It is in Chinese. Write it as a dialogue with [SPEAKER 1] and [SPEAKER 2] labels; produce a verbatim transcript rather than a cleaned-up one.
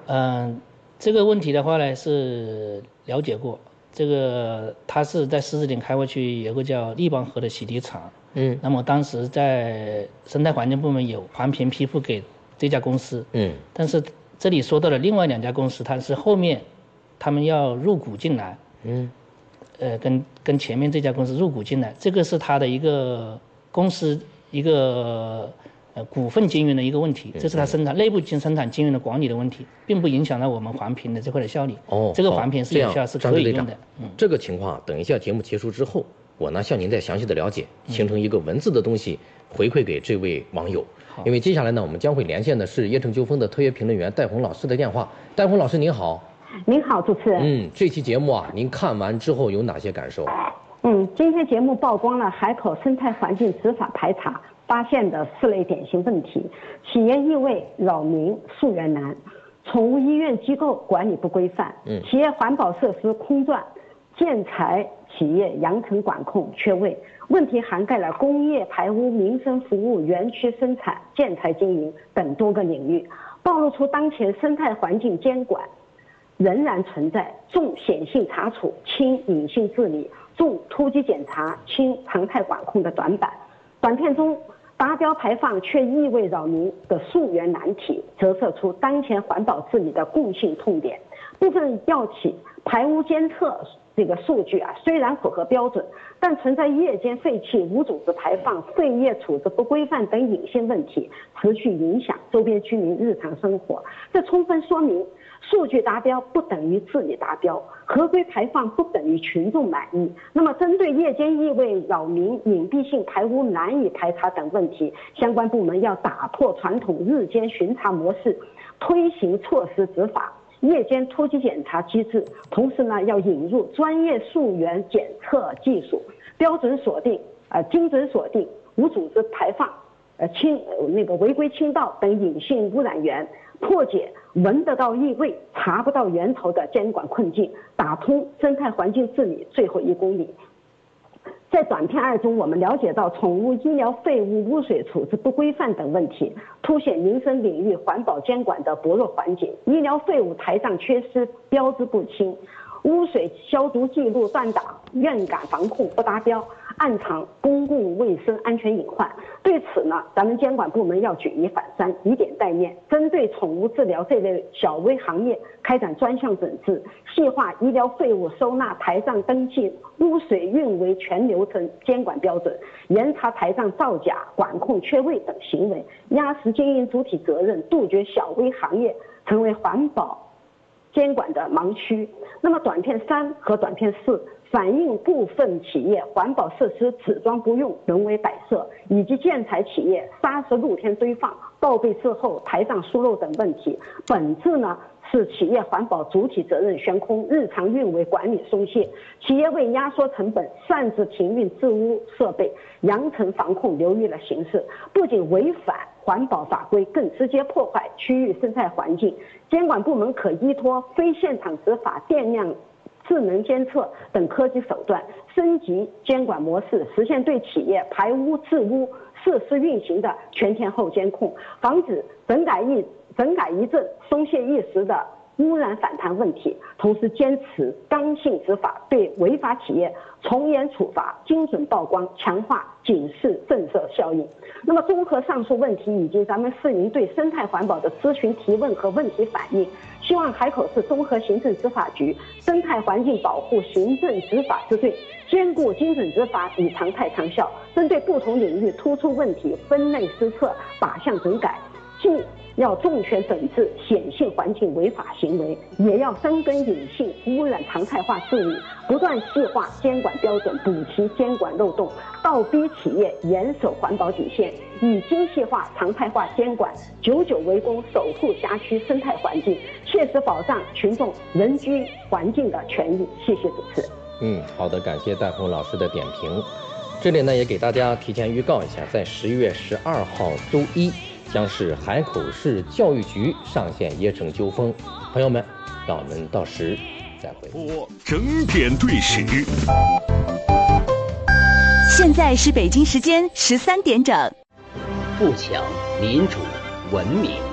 [SPEAKER 1] 嗯，这个问题的话呢是了解过，这个它是在狮子林开发区有个叫立邦河的洗涤厂，
[SPEAKER 2] 嗯，
[SPEAKER 1] 那么当时在生态环境部门有环评批复给这家公司，
[SPEAKER 2] 嗯，
[SPEAKER 1] 但是这里说到了另外两家公司，它是后面他们要入股进来，
[SPEAKER 2] 嗯，
[SPEAKER 1] 呃，跟跟前面这家公司入股进来，这个是它的一个公司一个。呃，股份经营的一个问题，这是它生产内部经生产经营的管理的问题，并不影响到我们环评的这块的效率。
[SPEAKER 2] 哦，
[SPEAKER 1] 这个环评是有效，是可以用的。
[SPEAKER 2] 嗯，这个情况等一下节目结束之后，我呢向您再详细的了解，形成一个文字的东西回馈给这位网友。因为接下来呢，我们将会连线的是椰城纠纷的特约评论员戴红老师的电话。戴红老师您好。
[SPEAKER 3] 您好，主持人。
[SPEAKER 2] 嗯，这期节目啊，您看完之后有哪些感受？
[SPEAKER 3] 嗯，今天节目曝光了海口生态环境执法排查发现的四类典型问题：企业异味扰民、溯源难；宠物医院机构管理不规范；嗯，企业环保设施空转；建材企业扬尘管控缺位。问题涵盖了工业排污、民生服务、园区生产、建材经营等多个领域，暴露出当前生态环境监管仍然存在重显性查处、轻隐性治理、重突击检查、轻常态管控的短板。短片中达标排放却异味扰民的溯源难题，折射出当前环保治理的共性痛点。部分药企排污监测这个数据啊，虽然符合标准，但存在夜间废气、无组织排放、废液处置不规范等隐性问题，持续影响周边居民日常生活。这充分说明，数据达标不等于治理达标，合规排放不等于群众满意。那么，针对夜间异味扰民、隐蔽性排污难以排查等问题，相关部门要打破传统日间巡查模式，推行措施执法。夜间突击检查机制，同时呢，要引入专业溯源检测技术，标准锁定、呃精准锁定无组织排放、呃清呃那个违规倾倒等隐性污染源，破解闻得到异味、查不到源头的监管困境，打通生态环境治理最后一公里。在短片二中，我们了解到宠物医疗废物污水处置不规范等问题，凸显民生领域环保监管的薄弱环节。医疗废物台上缺失，标志不清，污水消毒记录断档，院感防控不达标，暗藏公共卫生安全隐患。对此呢，咱们监管部门要举一反三，以点带面，针对宠物治疗这类小微行业开展专项整治，细化医疗废物收纳、台账登记、污水运维全流程监管标准，严查台账造假、管控缺位等行为，压实经营主体责任，杜绝小微行业成为环保监管的盲区。那么短片三和短片四反映部分企业环保设施只装不用、人为摆设，以及建材企业砂石露天堆放、报备滞后、台账疏漏等问题。本质呢是企业环保主体责任悬空，日常运维管理松懈，企业为压缩成本，擅自停运治污设备，扬尘防控流于了形式，不仅违反环保法规，更直接破坏区域生态环境。监管部门可依托非现场执法、电量智能监测等科技手段，升级监管模式，实现对企业排污治污设施运行的全天候监控，防止整改一整改一阵松懈一时的污染反弹问题。同时坚持刚性执法，对违法企业从严处罚，精准曝光，强化警示震慑效应。那么综合上述问题以及咱们市民对生态环保的咨询提问和问题反映，希望海口市综合行政执法局生态环境保护行政执法支队兼顾精准执法与常态长效，针对不同领域突出问题分类施策，靶向整改，既要重拳整治显性环境违法行为，也要深耕隐性污染常态化治理，不断细化监管标准，补齐监管漏洞，倒逼企业严守环保底线，以精细化常态化监管，久久为功，守护辖区生态环境，切实保障群众人居环境的权益。谢谢主持人。
[SPEAKER 2] 嗯，好的，感谢戴红老师的点评。这里呢也给大家提前预告一下，在十一月十二号周一将是海口市教育局上线椰城纠纷，朋友们，让我们到时再会。
[SPEAKER 4] 整点对时，
[SPEAKER 5] 现在是北京时间十三点整。
[SPEAKER 6] 富强、民主、文明，